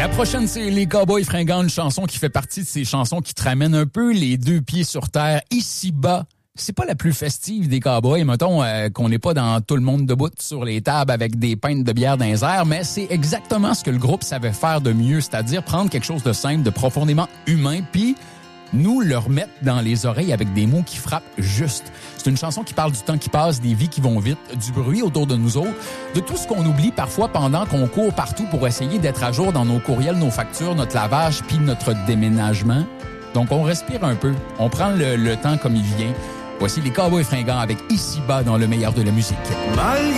La prochaine, c'est Les Cowboys Fringants, une chanson qui fait partie de ces chansons qui te ramènent un peu les deux pieds sur terre, ici-bas. C'est pas la plus festive des cowboys, mettons qu'on n'est pas dans tout le monde debout sur les tables avec des pintes de bière dans les airs, mais c'est exactement ce que le groupe savait faire de mieux, c'est-à-dire prendre quelque chose de simple, de profondément humain, puis nous le remettre dans les oreilles avec des mots qui frappent juste. C'est une chanson qui parle du temps qui passe, des vies qui vont vite, du bruit autour de nous autres, de tout ce qu'on oublie parfois pendant qu'on court partout pour essayer d'être à jour dans nos courriels, nos factures, notre lavage, puis notre déménagement. Donc on respire un peu, on prend le temps comme il vient. Voici les Cowboys Fringants avec Ici-bas dans le meilleur de la musique.